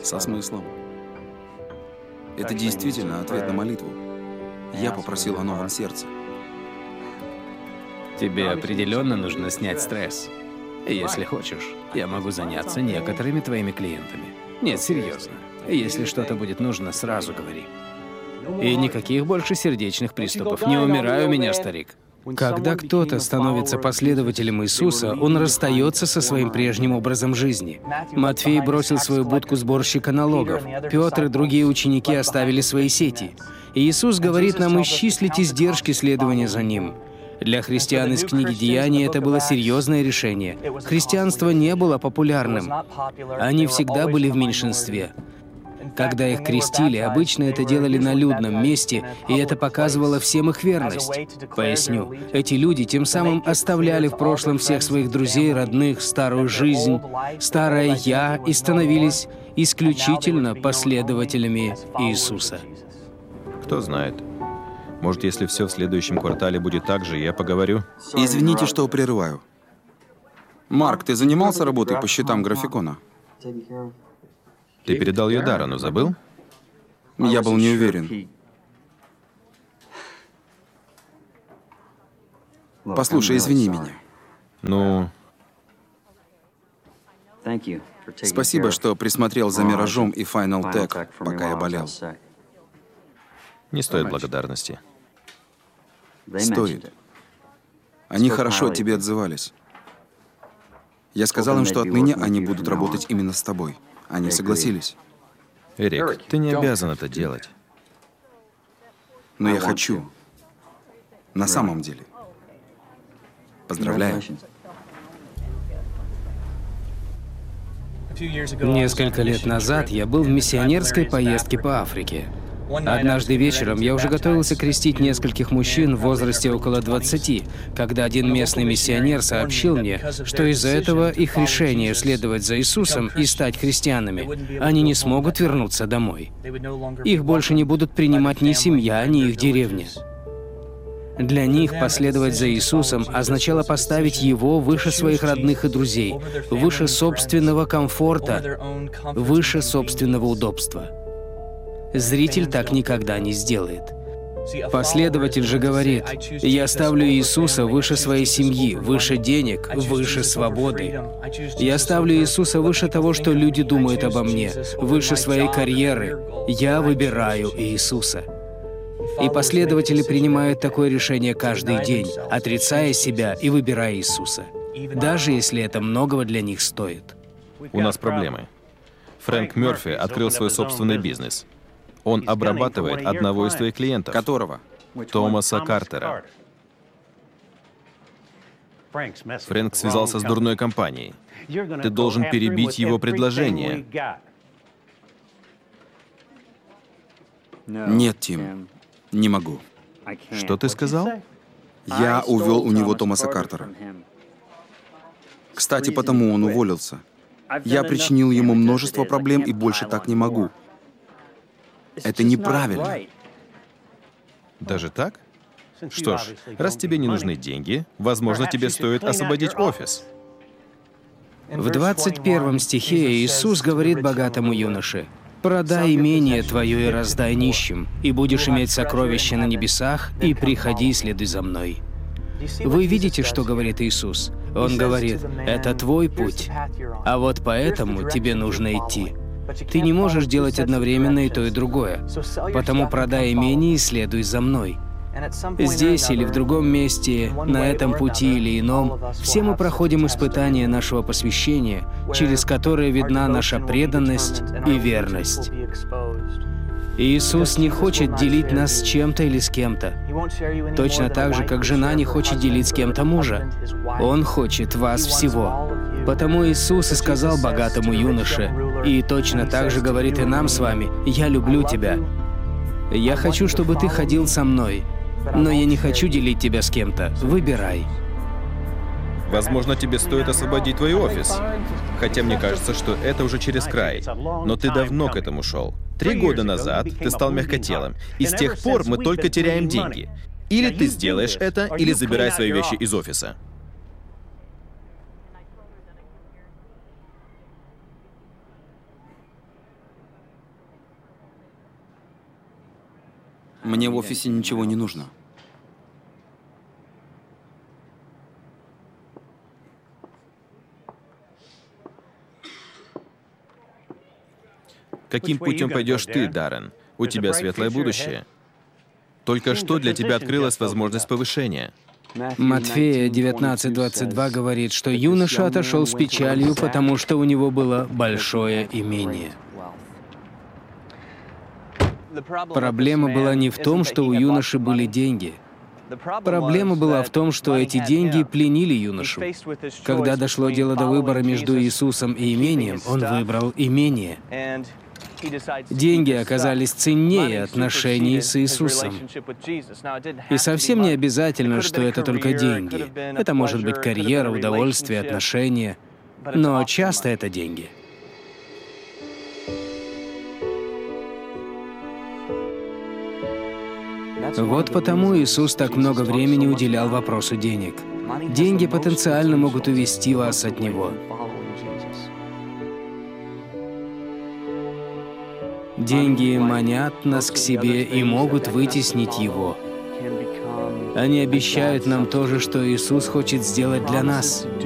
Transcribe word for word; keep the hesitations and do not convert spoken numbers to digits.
Со смыслом. Это действительно ответ на молитву. Я попросил о новом сердце. Тебе определенно нужно снять стресс. Если хочешь, я могу заняться некоторыми твоими клиентами. Нет, серьезно. Если что-то будет нужно, сразу говори. И никаких больше сердечных приступов. Не умирай у меня, старик. Когда кто-то становится последователем Иисуса, он расстается со своим прежним образом жизни. Матфей бросил свою будку сборщика налогов. Петр и другие ученики оставили свои сети. И Иисус говорит нам исчислить издержки следования за Ним. Для христиан из книги «Деяний» это было серьезное решение. Христианство не было популярным. Они всегда были в меньшинстве. Когда их крестили, обычно это делали на людном месте, и это показывало всем их верность. Поясню, эти люди тем самым оставляли в прошлом всех своих друзей, родных, старую жизнь, старое «я» и становились исключительно последователями Иисуса. Кто знает. Может, если все в следующем квартале будет так же, я поговорю? Извините, что прерываю. Марк, ты занимался работой по счетам графикона? Ты передал ее Даррену, забыл? Я был не уверен. Послушай, извини меня. Ну, Спасибо, что присмотрел за Миражом и Final Tech, пока я болел. не стоит благодарности. Стоит. Они хорошо о тебе отзывались. Я сказал им, что отныне они будут работать именно с тобой. Они согласились. Эрик, ты не обязан это делать. Но я хочу. На самом деле. Поздравляю. Несколько лет назад я был в миссионерской поездке по Африке. Однажды вечером я уже готовился крестить нескольких мужчин в возрасте около двадцати, когда один местный миссионер сообщил мне, что из-за этого их решение следовать за Иисусом и стать христианами, они не смогут вернуться домой. Их больше не будут принимать ни семья, ни их деревня. Для них последовать за Иисусом означало поставить Его выше своих родных и друзей, выше собственного комфорта, выше собственного удобства. Зритель так никогда не сделает. Последователь же говорит: «Я ставлю Иисуса выше своей семьи, выше денег, выше свободы. Я ставлю Иисуса выше того, что люди думают обо мне, выше своей карьеры. Я выбираю Иисуса». И последователи принимают такое решение каждый день, отрицая себя и выбирая Иисуса, даже если это многого для них стоит. У нас проблемы. Фрэнк Мёрфи открыл свой собственный бизнес. Он обрабатывает одного из твоих клиентов. Которого? Томаса Картера. Фрэнк связался с дурной компанией. Ты должен перебить его предложение. Нет, Тим. Не могу. Что ты сказал? Я увел у него Томаса Картера. Кстати, потому он уволился. Я причинил ему множество проблем и больше так не могу. Это неправильно. Даже так? Что ж, раз тебе не нужны деньги, возможно, тебе стоит освободить офис. В двадцать первом стихе Иисус говорит богатому юноше: «Продай имение твое и раздай нищим, и будешь иметь сокровища на небесах, и приходи и следуй за мной». Вы видите, что говорит Иисус? Он говорит: «Это твой путь, а вот поэтому тебе нужно идти». Ты не можешь делать одновременно и то, и другое. Потому продай имение и следуй за мной. Здесь или в другом месте, на этом пути или ином, все мы проходим испытания нашего посвящения, через которое видна наша преданность и верность. Иисус не хочет делить нас с чем-то или с кем-то. Точно так же, как жена не хочет делить с кем-то мужа. Он хочет вас всего. Потому Иисус и сказал богатому юноше, и точно так же говорит и нам с вами: «Я люблю тебя. Я хочу, чтобы ты ходил со мной, но я не хочу делить тебя с кем-то. Выбирай». Возможно, тебе стоит освободить твой офис. Хотя мне кажется, что это уже через край. Но ты давно к этому шел. Три года назад ты стал мягкотелым, и с тех пор мы только теряем деньги. Или ты сделаешь это, или забирай свои вещи из офиса. Мне в офисе ничего не нужно. Каким путем пойдешь ты, Даррен? У тебя светлое будущее. Только что для тебя открылась возможность повышения. Матфея девятнадцать двадцать два говорит, что юноша отошел с печалью, потому что у него было большое имение. Проблема была не в том, что у юноши были деньги. Проблема была в том, что эти деньги пленили юношу. Когда дошло дело до выбора между Иисусом и имением, он выбрал имение. Деньги оказались ценнее отношений с Иисусом. И совсем не обязательно, что это только деньги. Это может быть карьера, удовольствие, отношения. Но часто это деньги. Вот потому Иисус так много времени уделял вопросу денег. Деньги потенциально могут увести вас от Него. Деньги манят нас к себе и могут вытеснить Его. Они обещают нам то же, что Иисус хочет сделать для нас.